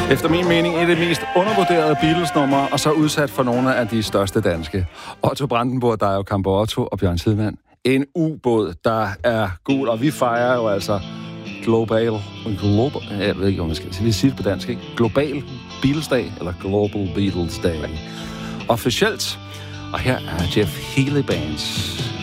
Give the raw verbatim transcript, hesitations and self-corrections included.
Efter min mening et af de mest undervurderede Beatles-numre, og så udsat for nogle af de største danske. Otto Brandenburg, Dario Campeotto og Bjørn Tidemand. En ubåd, der er gul, og vi fejrer jo altså global, global jeg ved ikke, om man skal sige, sige det på dansk, ikke? Global Beatles-dag, eller Global Beatles-dag. Officielt. Og her er Jeff Healey Bands.